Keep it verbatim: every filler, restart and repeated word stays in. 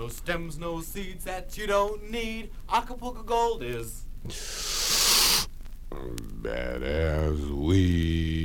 No stems, no seeds that you don't need. Acapulco Gold is badass weed.